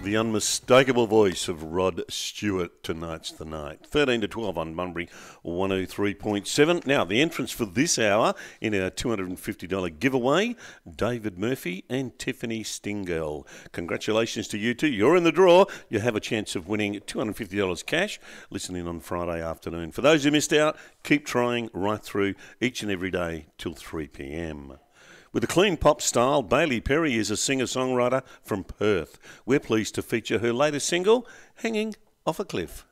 The unmistakable voice of Rod Stewart. Tonight's the night. 13 to 12 on Bunbury 103.7. Now, the entrance for this hour in our $250 giveaway, David Murphy and Tiffany Stingell. Congratulations to you two. You're in the draw. You have a chance of winning $250 cash. Listen in on Friday afternoon. For those who missed out, keep trying right through each and every day till 3 p.m. With a clean pop style, Bailey Perry is a singer-songwriter from Perth. We're pleased to feature her latest single, Hanging Off a Cliff.